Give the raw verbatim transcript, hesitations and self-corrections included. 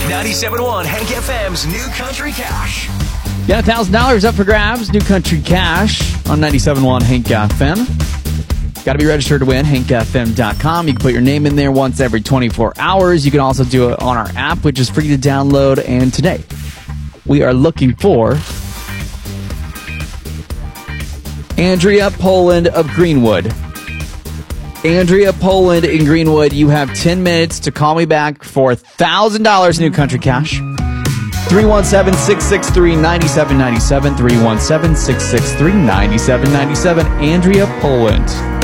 ninety-seven point one Hank F M's New Country Cash. Got one thousand dollars up for grabs. New Country Cash on ninety-seven point one Hank F M. Got to be registered to win, hank f m dot com. You can put your name in there once every twenty-four hours. You can also do it on our app, which is free to download. And today, we are looking for Andrea Poland of Greenwood. Andrea Poland in Greenwood, you have ten minutes to call me back for one thousand dollars New Country Cash. three one seven, six six three, nine seven nine seven, three one seven, six six three, nine seven nine seven. Andrea Poland.